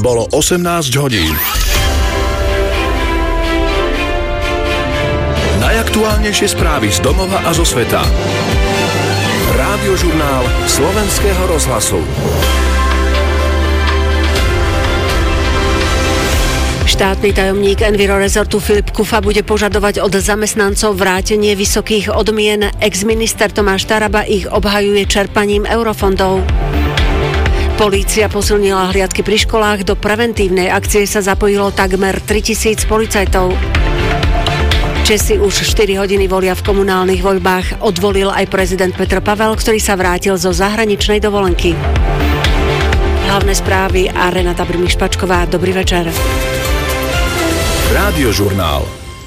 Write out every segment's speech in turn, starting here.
Bolo 18 hodín. Najaktuálnejšie správy z domova a zo sveta. Rádiožurnál Slovenského rozhlasu. Štátny tajomník Enviro-rezortu Filip Kufa bude požadovať od zamestnancov vrátenie vysokých odmien. Ex-minister Tomáš Taraba ich obhajuje čerpaním eurofondov. Polícia posilnila hliadky pri školách. Do preventívnej akcie sa zapojilo takmer 3000 policajtov. Česi už 4 hodiny volia v komunálnych voľbách. Odvolil aj prezident Petr Pavel, ktorý sa vrátil zo zahraničnej dovolenky. Hlavné správy a Renata Brmiš-Pačková. Dobrý večer. Rádiožurnál.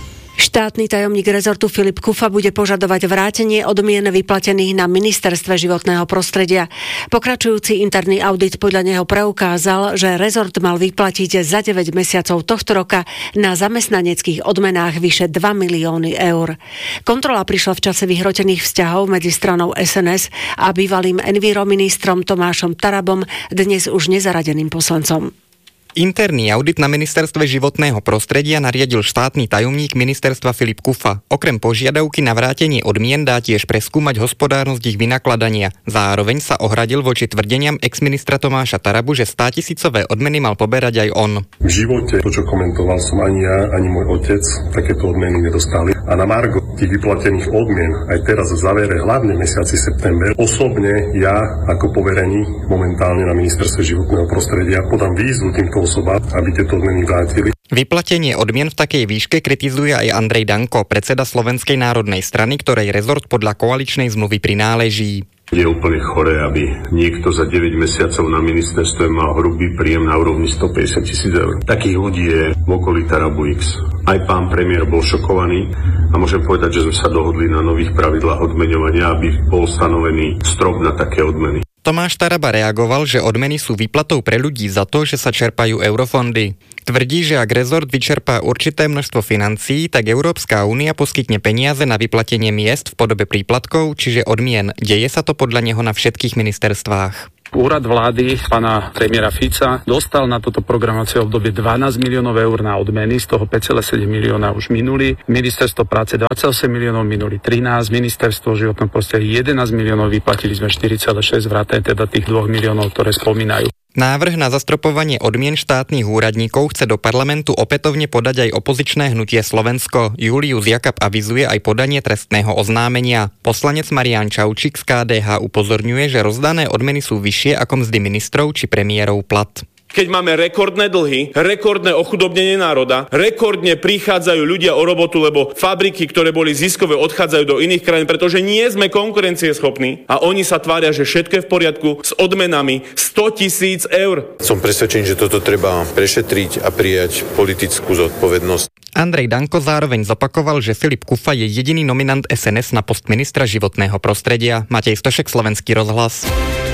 Štátny tajomník rezortu Filip Kufa bude požadovať vrátenie odmien vyplatených na ministerstve životného prostredia. Pokračujúci interný audit podľa neho preukázal, že rezort mal vyplatiť za 9 mesiacov tohto roka na zamestnaneckých odmenách vyše 2 milióny eur. Kontrola prišla v čase vyhrotených vzťahov medzi stranou SNS a bývalým enviroministrom Tomášom Tarabom, dnes už nezaradeným poslancom. Interný audit na ministerstve životného prostredia nariadil štátny tajomník ministerstva Filip Kufa. Okrem požiadavky na vrátenie odmien dá tiež preskúmať hospodárnosť ich vynakladania. Zároveň sa ohradil voči tvrdeniam ex-ministra Tomáša Tarabu, že 100 000 odmeny mal poberať aj on. V živote, to čo komentoval som, ani ja, ani môj otec takéto odmeny nedostali. A na margo tých vyplatených odmien aj teraz v závere, hlavne v mesiaci september, osobne ja ako poverený momentálne na ministerstve životného prostredia podám výzvu týmto osobám, aby tieto odmeny vrátili. Vyplatenie odmien v takej výške kritizuje aj Andrej Danko, predseda Slovenskej národnej strany, ktorej rezort podľa koaličnej zmluvy prináleží. Je úplne choré, aby niekto za 9 mesiacov na ministerstve mal hrubý príjem na úrovni 150 000 eur. Takých ľudí je v okolí Tarabu X. Aj pán premiér bol šokovaný a môžem povedať, že sme sa dohodli na nových pravidlách odmeňovania, aby bol stanovený strop na také odmeny. Tomáš Taraba reagoval, že odmeny sú výplatou pre ľudí za to, že sa čerpajú eurofondy. Tvrdí, že ak rezort vyčerpá určité množstvo financií, tak Európska únia poskytne peniaze na vyplatenie miest v podobe príplatkov, čiže odmien. Deje sa to podľa neho na všetkých ministerstvách. Úrad vlády pána premiéra Fica dostal na toto programovacie obdobie 12 miliónov eur na odmeny, z toho 5,7 milióna už minuli. Ministerstvo práce 28 miliónov minuli 13, ministerstvo životného prostredia 11 miliónov, vyplatili sme 4,6 vrátane teda tých 2 miliónov, ktoré spomínajú. Návrh na zastropovanie odmien štátnych úradníkov chce do parlamentu opätovne podať aj opozičné hnutie Slovensko. Julius Jakab avizuje aj podanie trestného oznámenia. Poslanec Marián Čaučík z KDH upozorňuje, že rozdané odmeny sú vyššie ako mzdy ministrov či premiérov plat. Keď máme rekordné dlhy, rekordné ochudobnenie národa, rekordne prichádzajú ľudia o robotu, lebo fabriky, ktoré boli ziskové, odchádzajú do iných krajín, pretože nie sme konkurencieschopní a oni sa tvária, že všetko je v poriadku s odmenami 100 000 eur. Som presvedčený, že toto treba prešetriť a prijať politickú zodpovednosť. Andrej Danko zároveň zopakoval, že Filip Kufa je jediný nominant SNS na post ministra životného prostredia. Matej Stošek, Slovenský rozhlas.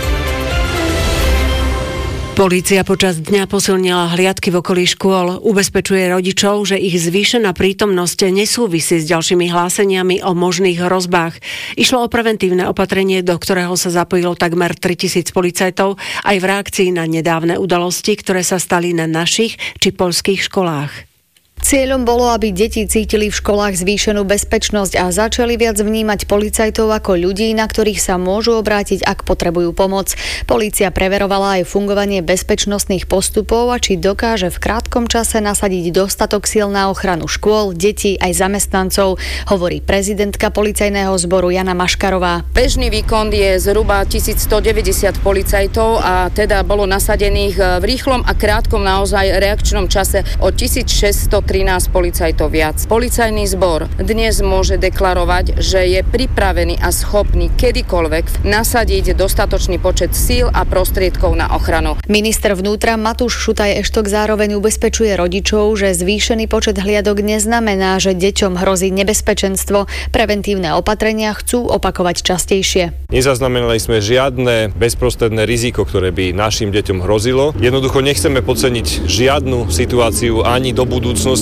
Polícia počas dňa posilnila hliadky v okolí škôl. Ubezpečuje rodičov, že ich zvýšená prítomnosť nesúvisí s ďalšími hláseniami o možných hrozbách. Išlo o preventívne opatrenie, do ktorého sa zapojilo takmer 3000 policajtov aj v reakcii na nedávne udalosti, ktoré sa stali na našich či poľských školách. Cieľom bolo, aby deti cítili v školách zvýšenú bezpečnosť a začali viac vnímať policajtov ako ľudí, na ktorých sa môžu obrátiť, ak potrebujú pomoc. Polícia preverovala aj fungovanie bezpečnostných postupov a či dokáže v krátkom čase nasadiť dostatok síl na ochranu škôl, detí aj zamestnancov, hovorí prezidentka policajného zboru Jana Maškarová. Bežný výkon je zhruba 1190 policajtov a teda bolo nasadených v rýchlom a krátkom naozaj reakčnom čase o 1613 policajtov viac. Policajný zbor dnes môže deklarovať, že je pripravený a schopný kedykoľvek nasadiť dostatočný počet síl a prostriedkov na ochranu. Minister vnútra Matúš Šutaj-Eštok zároveň ubezpečuje rodičov, že zvýšený počet hliadok neznamená, že deťom hrozí nebezpečenstvo. Preventívne opatrenia chcú opakovať častejšie. Nezaznamenali sme žiadne bezprostredné riziko, ktoré by našim deťom hrozilo. Jednoducho nechceme podceniť žiadnu situáciu ani do budúcnosti.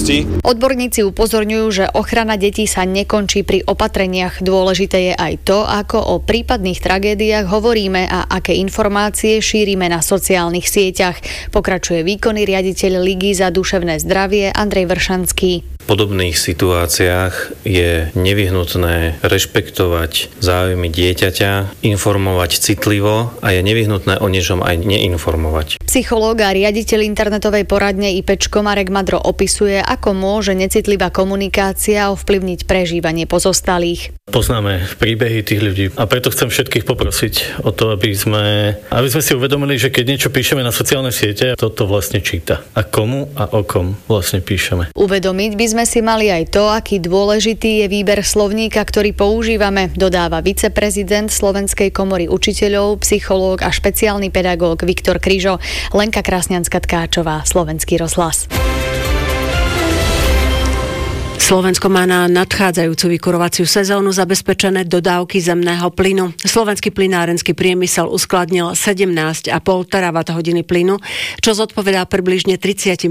spoločnosti. Odborníci upozorňujú, že ochrana detí sa nekončí pri opatreniach. Dôležité je aj to, ako o prípadných tragédiách hovoríme a aké informácie šírime na sociálnych sieťach. Pokračuje výkonný riaditeľ Ligy za duševné zdravie Andrej Vršanský. V podobných situáciách je nevyhnutné rešpektovať záujmy dieťaťa, informovať citlivo a je nevyhnutné o niečom aj neinformovať. Psychológ a riaditeľ internetovej poradne IPčko Marek Madro opisuje, ako môže necitlivá komunikácia ovplyvniť prežívanie pozostalých. Poznáme príbehy tých ľudí a preto chcem všetkých poprosiť o to, aby sme si uvedomili, že keď niečo píšeme na sociálne siete, toto vlastne číta. A komu a o kom vlastne píšeme. Uvedomiť by sme si mali aj to, aký dôležitý je výber slovníka, ktorý používame, dodáva viceprezident Slovenskej komory učiteľov, psychológ a špeciálny pedagóg Viktor Kryžo. Lenka Krásňanská-Tkáčová, Slovenský rozhlas. Slovensko má na nadchádzajúcu vykurovaciu sezónu zabezpečené dodávky zemného plynu. Slovenský plynárenský priemysel uskladnil 17,5 terawatt-hodiny plynu, čo zodpovedá približne 35%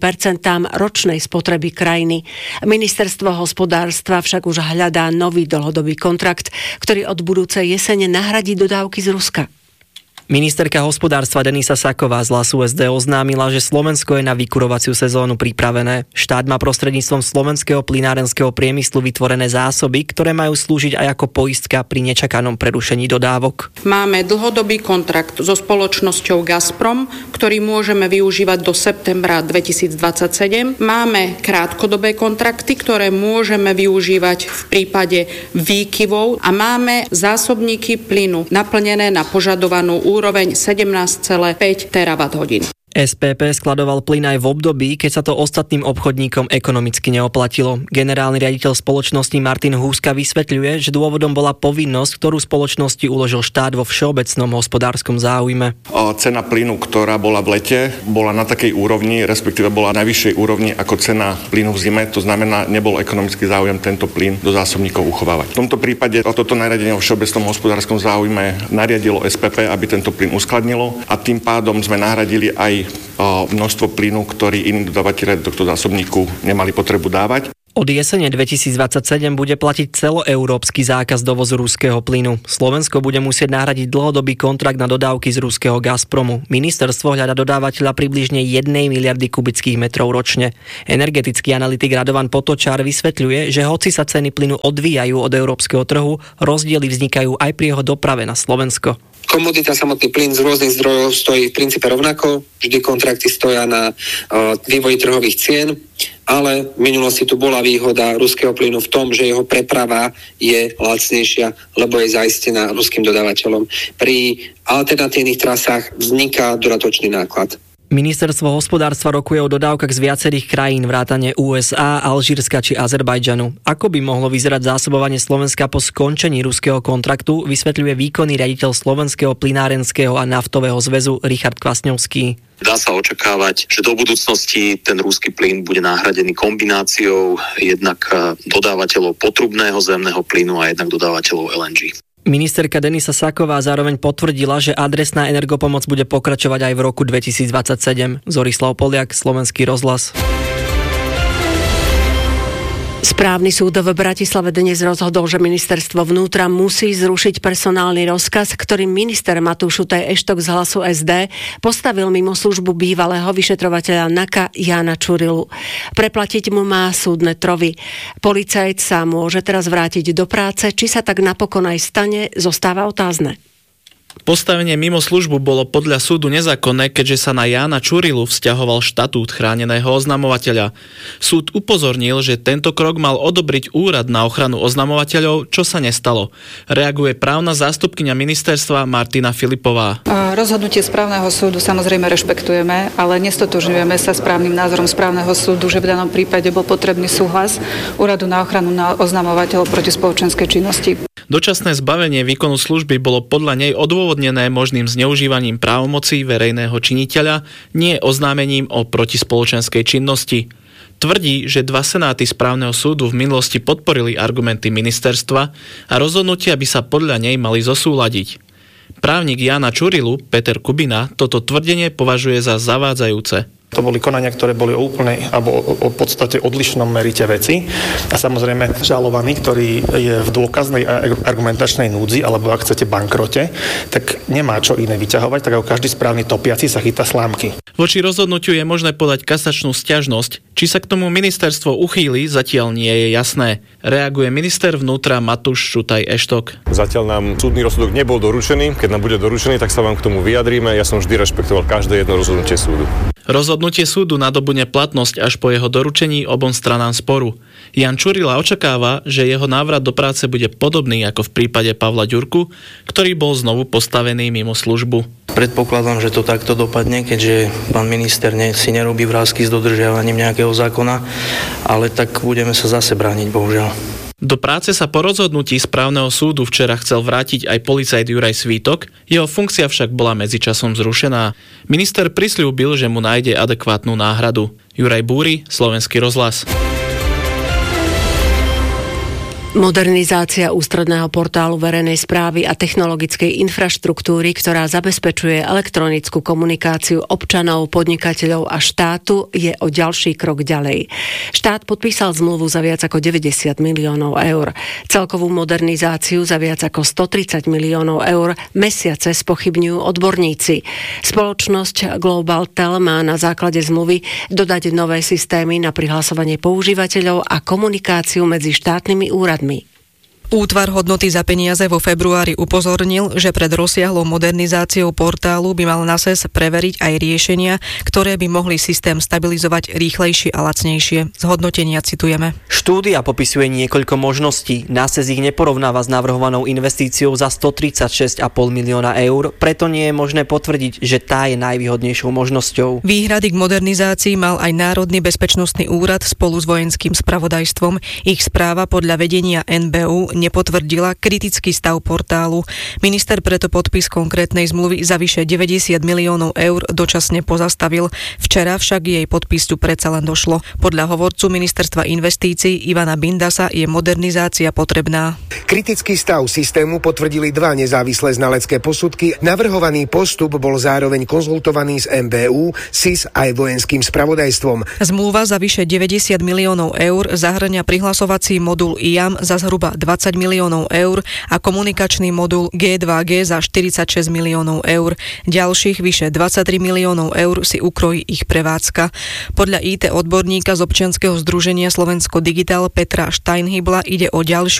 ročnej spotreby krajiny. Ministerstvo hospodárstva však už hľadá nový dlhodobý kontrakt, ktorý od budúcej jesene nahradí dodávky z Ruska. Ministerka hospodárstva Denisa Saková z Hlasu SD oznámila, že Slovensko je na vykurovaciu sezónu pripravené. Štát má prostredníctvom slovenského plynárenského priemyslu vytvorené zásoby, ktoré majú slúžiť aj ako poistka pri nečakanom prerušení dodávok. Máme dlhodobý kontrakt so spoločnosťou Gazprom, ktorý môžeme využívať do septembra 2027. Máme krátkodobé kontrakty, ktoré môžeme využívať v prípade výkyvov a máme zásobníky plynu naplnené na požadovanú úroveň 17,5 terawatt-hodín. SPP skladoval plyn aj v období, keď sa to ostatným obchodníkom ekonomicky neoplatilo. Generálny riaditeľ spoločnosti Martin Húska vysvetľuje, že dôvodom bola povinnosť, ktorú spoločnosti uložil štát vo všeobecnom hospodárskom záujme. Cena plynu, ktorá bola v lete, bola na takej úrovni, respektíve bola na vyššej úrovni ako cena plynu v zime, to znamená, nebol ekonomický záujem tento plyn do zásobníkov uchovávať. V tomto prípade toto nariadenie vo všeobecnom hospodárskom záujme nariadilo SPP, aby tento plyn uskladnilo a tým pádom sme nahradili aj množstvo plynu, ktorý iní dodavatelia do tohto zásobníku nemali potrebu dávať. Od jesene 2027 bude platiť celoeurópsky zákaz dovozu ruského plynu. Slovensko bude musieť nahradiť dlhodobý kontrakt na dodávky z ruského Gazpromu. Ministerstvo hľada dodávateľa približne 1 miliardy kubických metrov ročne. Energetický analytik Radovan Potočár vysvetľuje, že hoci sa ceny plynu odvíjajú od európskeho trhu, rozdiely vznikajú aj pri jeho doprave na Slovensko. Komodita, samotný plyn z rôznych zdrojov stojí v princípe rovnako. Vždy kontrakty stoja na vývoji trhových cien, ale v minulosti tu bola výhoda ruského plynu v tom, že jeho preprava je lacnejšia, lebo je zaistená ruským dodávateľom. Pri alternatívnych trasách vzniká dodatočný náklad. Ministerstvo hospodárstva rokuje o dodávkach z viacerých krajín vrátane USA, Alžírska či Azerbajdžanu. Ako by mohlo vyzerať zásobovanie Slovenska po skončení ruského kontraktu, vysvetľuje výkonný riaditeľ Slovenského plynárenského a naftového zväzu Richard Kvasňovský. Dá sa očakávať, že do budúcnosti ten ruský plyn bude nahradený kombináciou jednak dodávateľov potrubného zemného plynu a jednak dodávateľov LNG. Ministerka Denisa Saková zároveň potvrdila, že adresná energopomoc bude pokračovať aj v roku 2027. Zorislav Poliak, Slovenský rozhlas. Správny súd v Bratislave dnes rozhodol, že ministerstvo vnútra musí zrušiť personálny rozkaz, ktorým minister Matúš Šutaj Eštok z Hlasu SD postavil mimo službu bývalého vyšetrovateľa NAKA Jána Čurilu. Preplatiť mu má súdne trovy. Policajt sa môže teraz vrátiť do práce, či sa tak napokon aj stane, zostáva otázne. Postavenie mimo službu bolo podľa súdu nezákonné, keďže sa na Jána Čurilu vzťahoval štatút chráneného oznamovateľa. Súd upozornil, že tento krok mal odobriť úrad na ochranu oznamovateľov, čo sa nestalo. Reaguje právna zástupkyňa ministerstva Martina Filipová. Rozhodnutie správneho súdu samozrejme rešpektujeme, ale nestotožňujeme sa s právnym názorom správneho súdu, že v danom prípade bol potrebný súhlas úradu na ochranu oznamovateľov proti spoločenskej činnosti. Dočasné zbavenie výkonu služby bolo podľa nej odôvodnené možným zneužívaním právomocí verejného činiteľa, nie oznámením o protispoločenskej činnosti. Tvrdí, že 2 senáty správneho súdu v minulosti podporili argumenty ministerstva a rozhodnutia by sa podľa nej mali zosúladiť. Právnik Jána Čurilu, Peter Kubina, toto tvrdenie považuje za zavádzajúce. To boli konania, ktoré boli o úplnej alebo o podstate odlišnom merite veci. A samozrejme žalovaný, ktorý je v dôkaznej a argumentačnej núdzi, alebo ak chcete bankrote, tak nemá čo iné vyťahovať, tak ako každý správny topiaci sa chytá slámky. Voči rozhodnutiu je možné podať kasačnú sťažnosť. Či sa k tomu ministerstvo uchýli, zatiaľ nie je jasné. Reaguje minister vnútra Matúš Šutaj-Eštok. Zatiaľ nám súdny rozsudok nebol doručený. Keď nám bude doručený, tak sa vám k tomu vyjadríme. Ja som vždy rešpektoval každé jedno rozhodnutie súdu. Rozhodnutie súdu nadobudne platnosť až po jeho doručení obom stranám sporu. Jan Čurila očakáva, že jeho návrat do práce bude podobný ako v prípade Pavla Ďurku, ktorý bol znovu postavený mimo službu. Predpokladám, že to takto dopadne, keďže pán minister si nerobí vrásky s dodržiavaním nejakého zákona, ale tak budeme sa zase brániť, bohužiaľ. Do práce sa po rozhodnutí správneho súdu včera chcel vrátiť aj policajt Juraj Svítok, jeho funkcia však bola medzičasom zrušená. Minister prisľúbil, že mu nájde adekvátnu náhradu. Juraj Búry, Slovenský rozhlas. Modernizácia ústredného portálu verejnej správy a technologickej infraštruktúry, ktorá zabezpečuje elektronickú komunikáciu občanov, podnikateľov a štátu, je o ďalší krok ďalej. Štát podpísal zmluvu za viac ako 90 miliónov eur. Celkovú modernizáciu za viac ako 130 miliónov eur mesiace spochybňujú odborníci. Spoločnosť Global Tel má na základe zmluvy dodať nové systémy na prihlasovanie používateľov a komunikáciu medzi štátnymi úradmi. Útvar hodnoty za peniaze vo februári upozornil, že pred rozsiahlou modernizáciou portálu by mal NASES preveriť aj riešenia, ktoré by mohli systém stabilizovať rýchlejšie a lacnejšie. Z hodnotenia citujeme. Štúdia popisuje niekoľko možností. NASES ich neporovnáva s navrhovanou investíciou za 136,5 milióna eur, preto nie je možné potvrdiť, že tá je najvýhodnejšou možnosťou. Výhrady k modernizácii mal aj Národný bezpečnostný úrad spolu s vojenským spravodajstvom. Ich správa podľa vedenia NBÚ nepotvrdila kritický stav portálu. Minister preto podpis konkrétnej zmluvy za vyše 90 miliónov eur dočasne pozastavil. Včera však jej podpisu predsa len došlo. Podľa hovorcu ministerstva investícií Ivana Bindasa je modernizácia potrebná. Kritický stav systému potvrdili dva nezávislé znalecké posudky. Navrhovaný postup bol zároveň konzultovaný s NBÚ, SIS aj vojenským spravodajstvom. Zmluva za vyše 90 miliónov eur zahŕňa prihlasovací modul IAM za zhruba 20 miliónov eur a komunikačný modul G2G za 46 miliónov eur. Ďalších vyše 23 miliónov eur si ukrojí ich prevádzka. Podľa IT odborníka z občianskeho združenia Slovensko Digital Petra Steinhybla ide o ďalšiu